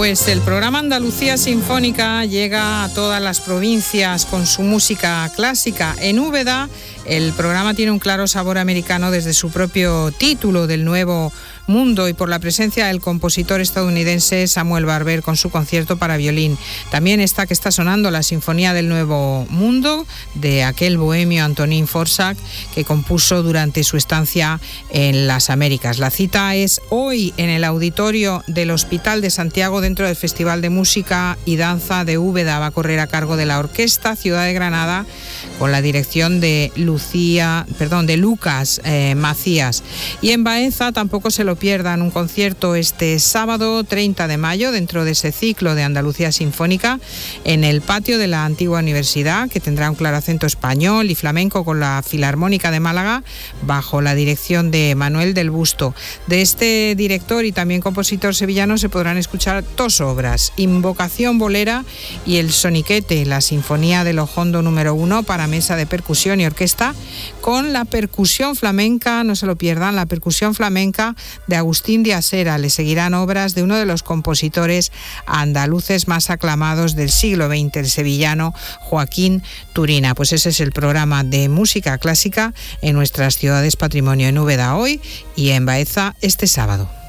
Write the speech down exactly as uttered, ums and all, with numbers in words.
Pues el programa Andalucía Sinfónica llega a todas las provincias con su música clásica. En Úbeda, el programa tiene un claro sabor americano desde su propio título del Nuevo Mundo y por la presencia del compositor estadounidense Samuel Barber con su concierto para violín. También está que está sonando la Sinfonía del Nuevo Mundo de aquel bohemio Antonín Dvořák que compuso durante su estancia en las Américas. La cita es hoy en el auditorio del Hospital de Santiago dentro del Festival de Música y Danza de Úbeda. Va a correr a cargo de la Orquesta Ciudad de Granada con la dirección de Lucía, perdón, de Lucas eh, Macías. Y en Baeza tampoco se lo pierdan, un concierto este sábado treinta de mayo dentro de ese ciclo de Andalucía Sinfónica en el patio de la antigua universidad, que tendrá un claro acento español y flamenco con la Filarmónica de Málaga bajo la dirección de Manuel del Busto. De este director y también compositor sevillano se podrán escuchar dos obras: Invocación Bolera y El Soniquete, la Sinfonía del Ojondo número uno para mesa de percusión y orquesta con la percusión flamenca, no se lo pierdan, la percusión flamenca de Agustín de Asera. Le seguirán obras de uno de los compositores andaluces más aclamados del siglo veinte, el sevillano Joaquín Turina. Pues ese es el programa de música clásica en nuestras ciudades patrimonio, en Úbeda hoy y en Baeza este sábado.